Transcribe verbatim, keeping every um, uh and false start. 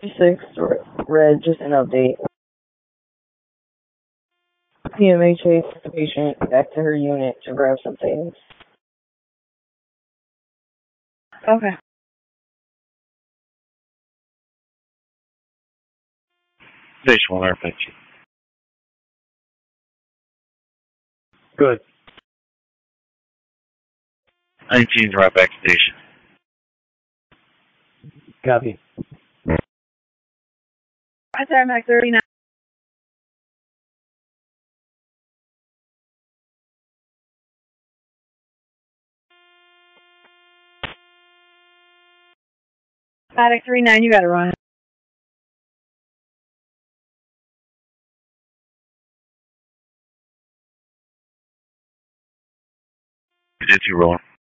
six, red, just an update. P M H takes the patient back to her unit to grab some things. Okay. Station one, R F H. Good. nineteen's right back station. Copy. Right there, Mac thirty-nine. Attic thirty-nine, you gotta run. Did you roll?